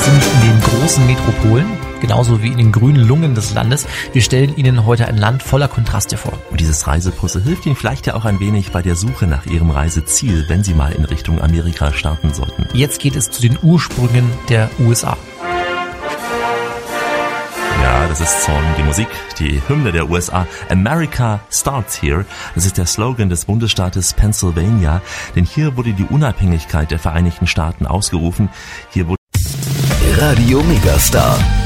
sind in den großen Metropolen, genauso wie in den grünen Lungen des Landes. Wir stellen Ihnen heute ein Land voller Kontraste vor. Und dieses Reisepuzzle hilft Ihnen vielleicht ja auch ein wenig bei der Suche nach Ihrem Reiseziel, wenn Sie mal in Richtung Amerika starten sollten. Jetzt geht es zu den Ursprüngen der USA. Ja, das ist die Musik, die Hymne der USA. America starts here. Das ist der Slogan des Bundesstaates Pennsylvania. Denn hier wurde die Unabhängigkeit der Vereinigten Staaten ausgerufen. Hier wurde Radio Megastar.